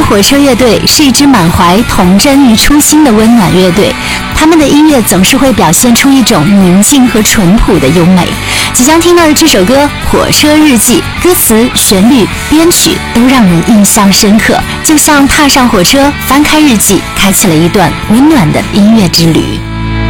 火车乐队是一支满怀童真与初心的温暖乐队，他们的音乐总是会表现出一种宁静和淳朴的优美。即将听到的这首歌《火车日记》，歌词、旋律、编曲都让人印象深刻，就像踏上火车，翻开日记，开启了一段温暖的音乐之旅。